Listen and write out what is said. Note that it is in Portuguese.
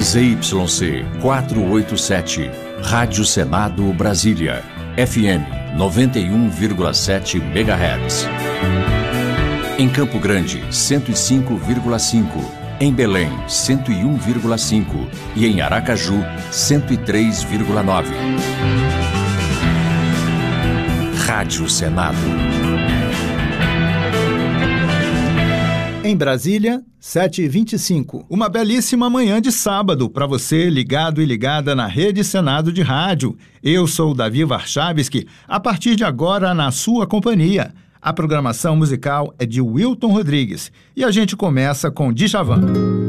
ZYC 487, Rádio Senado Brasília, FM 91,7 MHz. Em Campo Grande, 105,5. Em Belém, 101,5. E em Aracaju, 103,9. Rádio Senado. Em Brasília, 7h25. Uma belíssima manhã de sábado para você ligado e ligada na Rede Senado de Rádio. Eu sou Davi Warchavski, a partir de agora na sua companhia. A programação musical é de Wilton Rodrigues e a gente começa com Djavan.